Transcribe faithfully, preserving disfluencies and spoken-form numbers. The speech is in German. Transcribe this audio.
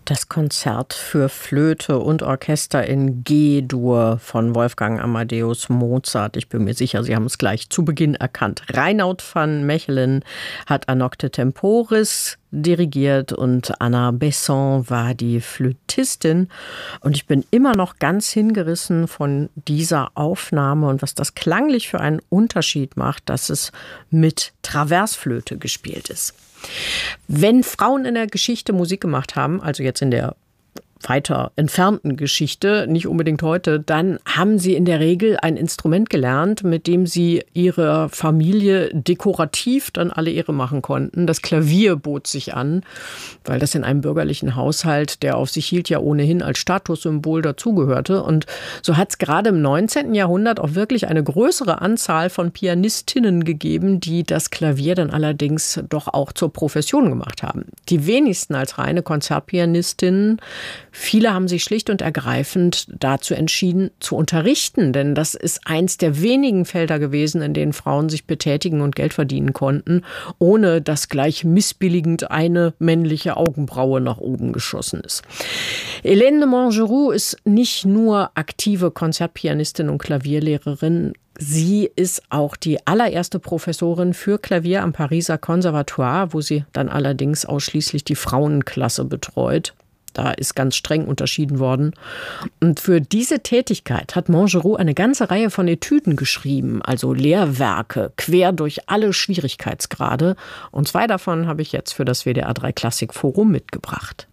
Das Konzert für Flöte und Orchester in G-Dur von Wolfgang Amadeus Mozart. Ich bin mir sicher, Sie haben es gleich zu Beginn erkannt. Reinoud van Mechelen hat A Nocte Temporis dirigiert und Anna Besson war die Flötistin. Und ich bin immer noch ganz hingerissen von dieser Aufnahme und was das klanglich für einen Unterschied macht, dass es mit Traversflöte gespielt ist. Wenn Frauen in der Geschichte Musik gemacht haben, also jetzt in der weiter entfernten Geschichte, nicht unbedingt heute, dann haben sie in der Regel ein Instrument gelernt, mit dem sie ihrer Familie dekorativ dann alle Ehre machen konnten. Das Klavier bot sich an, weil das in einem bürgerlichen Haushalt, der auf sich hielt, ja ohnehin als Statussymbol dazugehörte. Und so hat es gerade im neunzehnten Jahrhundert auch wirklich eine größere Anzahl von Pianistinnen gegeben, die das Klavier dann allerdings doch auch zur Profession gemacht haben. Die wenigsten als reine Konzertpianistinnen. Viele haben sich schlicht und ergreifend dazu entschieden, zu unterrichten, denn das ist eins der wenigen Felder gewesen, in denen Frauen sich betätigen und Geld verdienen konnten, ohne dass gleich missbilligend eine männliche Augenbraue nach oben geschossen ist. Hélène de Montgeroux ist nicht nur aktive Konzertpianistin und Klavierlehrerin, sie ist auch die allererste Professorin für Klavier am Pariser Conservatoire, wo sie dann allerdings ausschließlich die Frauenklasse betreut. Da ist ganz streng unterschieden worden. Und für diese Tätigkeit hat Montgeroux eine ganze Reihe von Etüden geschrieben, also Lehrwerke, quer durch alle Schwierigkeitsgrade. Und zwei davon habe ich jetzt für das W D R drei Klassik Forum mitgebracht.